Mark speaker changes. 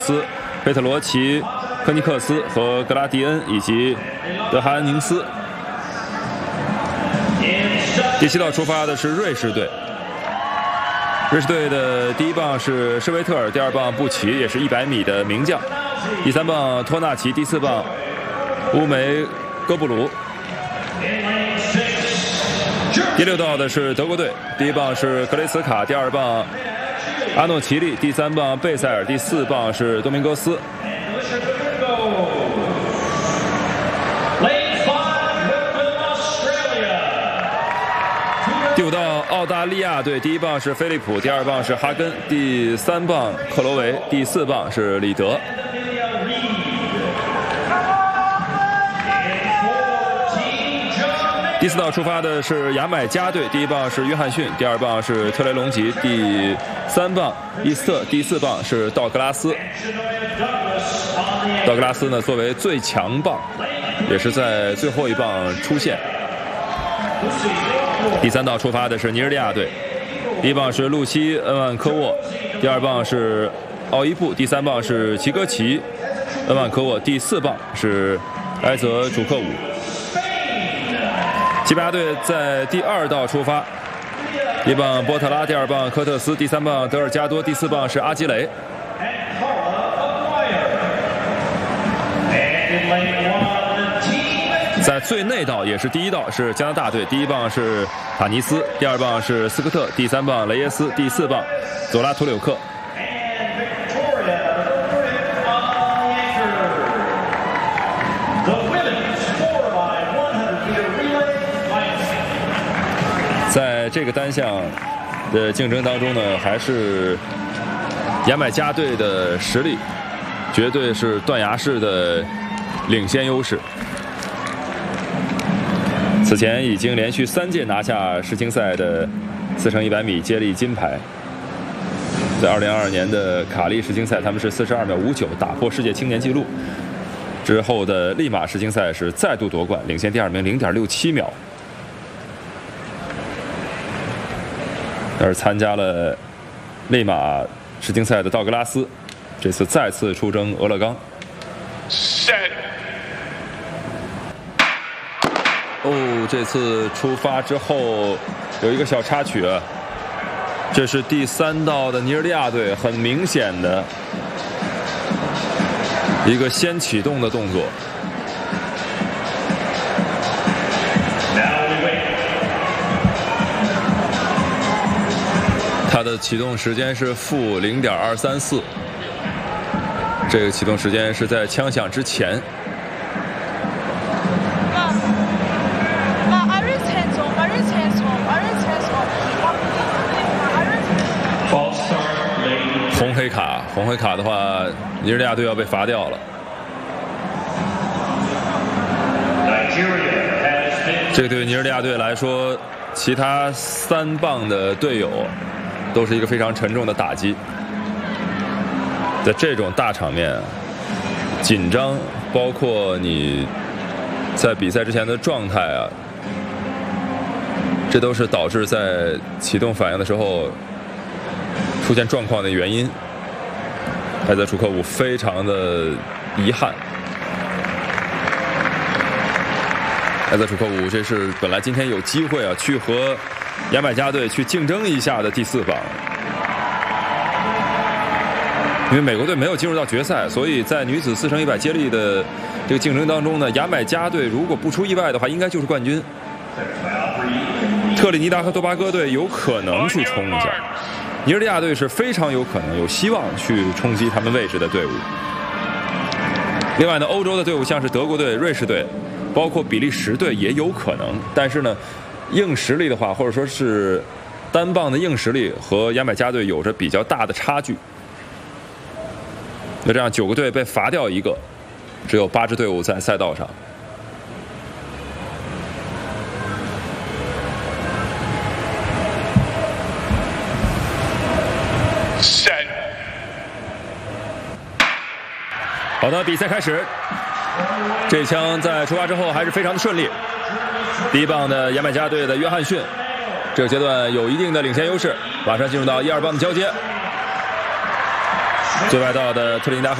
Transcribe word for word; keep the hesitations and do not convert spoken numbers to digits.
Speaker 1: 斯、贝特罗奇、科尼克斯和格拉迪恩以及德哈恩宁斯。第七道出发的是瑞士队，瑞士队的第一棒是施维特尔，第二棒布奇，也是一百米的名将，第三棒托纳奇，第四棒乌梅戈布鲁。第六道的是德国队，第一棒是格雷斯卡，第二棒阿诺齐利，第三棒贝塞尔，第四棒是多明戈斯。第五道澳大利亚队，第一棒是菲利普，第二棒是哈根，第三棒克罗维，第四棒是里德。第四道出发的是牙买加队，第一棒是约翰逊，第二棒是特雷隆吉，第三棒伊斯特，第四棒是道格拉斯。道格拉斯呢，作为最强棒，也是在最后一棒出现。第三道出发的是尼日利亚队，第一棒是路西恩万科沃，第二棒是奥伊布，第三棒是齐戈奇恩万科沃，第四棒是埃泽主克武。西班牙队在第二道出发，第一棒波特拉，第二棒科特斯，第三棒德尔加多，第四棒是阿基雷。在最内道也是第一道是加拿大队，第一棒是塔尼斯，第二棒是斯科特，第三棒雷耶斯，第四棒佐拉图柳克。在这个单项的竞争当中呢，还是牙买加队的实力绝对是断崖式的领先优势。此前已经连续三届拿下世青赛的四乘一百米接力金牌，在二零二二年的卡利世青赛，他们是四十二秒五九打破世界青年纪录。之后的利马世青赛是再度夺冠，领先第二名零点六七秒。而参加了利马世青赛的道格拉斯，这次再次出征俄勒冈。哦，这次出发之后有一个小插曲啊，这是第三道的尼日利亚队很明显的一个先启动的动作。它的启动时间是负零点二三四，这个启动时间是在枪响之前。红黑卡，红黑卡的话，尼日利亚队要被罚掉了。这个对尼日利亚队来说，其他三棒的队友都是一个非常沉重的打击。在这种大场面，紧张，包括你在比赛之前的状态啊，这都是导致在启动反应的时候出现状况的原因。埃泽楚克武非常的遗憾。埃泽楚克武这是本来今天有机会啊，去和牙买加队去竞争一下的第四棒，因为美国队没有进入到决赛，所以在女子四乘一百接力的这个竞争当中呢，牙买加队如果不出意外的话，应该就是冠军。特立尼达和多巴哥队有可能去冲一下，尼日利亚队是非常有可能有希望去冲击他们位置的队伍。另外呢，欧洲的队伍像是德国队、瑞士队，包括比利时队也有可能，但是呢，硬实力的话，或者说是单棒的硬实力和牙买加队有着比较大的差距。那这样九个队被罚掉一个，只有八支队伍在赛道上。好的，比赛开始。这枪在出发之后还是非常的顺利。第一棒的牙买加队的约翰逊，这个阶段有一定的领先优势，马上进入到一二棒的交接。 最外道的特立尼达和